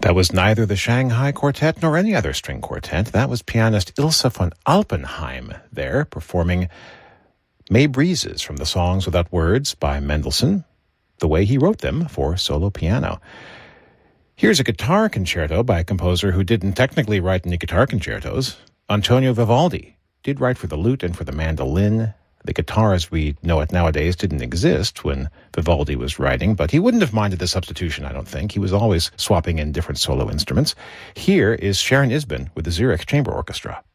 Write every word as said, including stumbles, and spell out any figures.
That was neither the Shanghai Quartet nor any other string quartet. That was pianist Ilse von Alpenheim there performing May Breezes from the Songs Without Words by Mendelssohn, the way he wrote them for solo piano. Here's a guitar concerto by a composer who didn't technically write any guitar concertos. Antonio Vivaldi did write for the lute and for the mandolin. The guitar as we know it nowadays didn't exist when Vivaldi was writing, but he wouldn't have minded the substitution, I don't think. He was always swapping in different solo instruments. Here is Sharon Isbin with the Zurich Chamber Orchestra.